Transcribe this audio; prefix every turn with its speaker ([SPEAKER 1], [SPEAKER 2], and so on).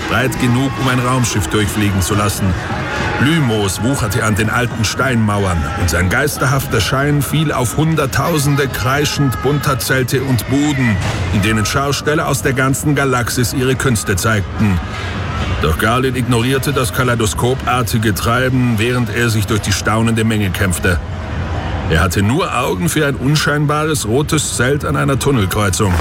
[SPEAKER 1] breit genug, um ein Raumschiff durchfliegen zu lassen. Blühmoos wucherte an den alten Steinmauern und sein geisterhafter Schein fiel auf Hunderttausende kreischend bunter Zelte und Buden, in denen Schausteller aus der ganzen Galaxis ihre Künste zeigten. Doch Garlin ignorierte das kaleidoskopartige Treiben, während er sich durch die staunende Menge kämpfte. Er hatte nur Augen für ein unscheinbares rotes Zelt an einer Tunnelkreuzung.